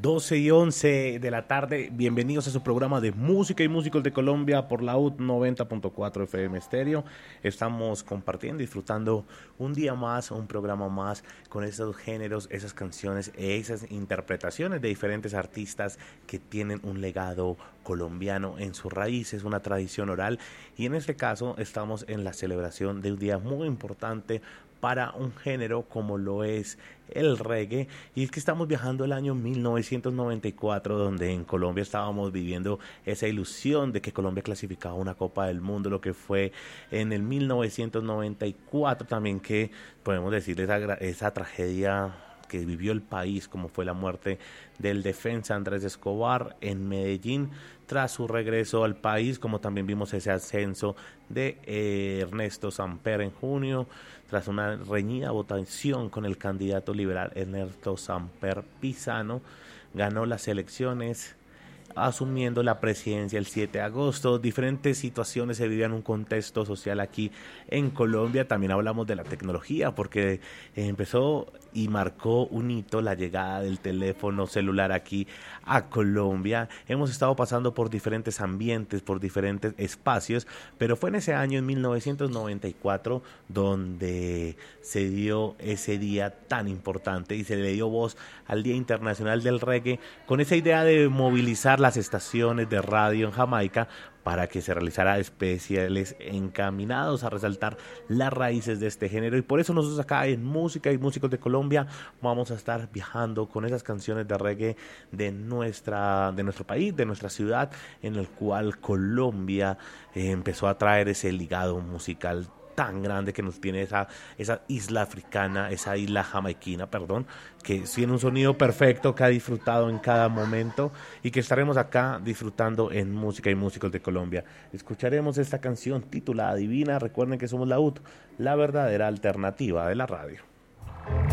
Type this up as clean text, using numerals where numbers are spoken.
12:11 de la tarde. Bienvenidos a su programa de música y músicos de Colombia por la UT 90.4 FM Estéreo. Estamos compartiendo, disfrutando un día más, un programa más con esos géneros, esas canciones, esas interpretaciones de diferentes artistas que tienen un legado colombiano en sus raíces, una tradición oral. Y en este caso estamos en la celebración de un día muy importante para un género como lo es el reggae, y es que estamos viajando al año 1994, donde en Colombia estábamos viviendo esa ilusión de que Colombia clasificaba una Copa del Mundo, lo que fue en el 1994 también, que podemos decir esa tragedia que vivió el país, como fue la muerte del defensa Andrés Escobar en Medellín tras su regreso al país, como también vimos ese ascenso de Ernesto Samper en junio, tras una reñida votación con el candidato liberal Ernesto Samper Pizano, ganó las elecciones asumiendo la presidencia el 7 de agosto. Diferentes situaciones se vivían en un contexto social aquí en Colombia. También hablamos de la tecnología, porque empezó y marcó un hito la llegada del teléfono celular aquí a Colombia. Hemos estado pasando por diferentes ambientes, por diferentes espacios, pero fue en ese año, en 1994, donde se dio ese día tan importante y se le dio voz al Día Internacional del Reggae, con esa idea de movilizar las estaciones de radio en Jamaica para que se realizara especiales encaminados a resaltar las raíces de este género. Y por eso nosotros acá en Música y Músicos de Colombia vamos a estar viajando con esas canciones de reggae de nuestro país, de nuestra ciudad, en el cual Colombia empezó a traer ese ligado musical tan grande que nos tiene esa isla africana, esa isla jamaiquina, perdón, que tiene un sonido perfecto, que ha disfrutado en cada momento y que estaremos acá disfrutando en Música y Músicos de Colombia. Escucharemos esta canción titulada Divina. Recuerden que somos la UT, la verdadera alternativa de la radio.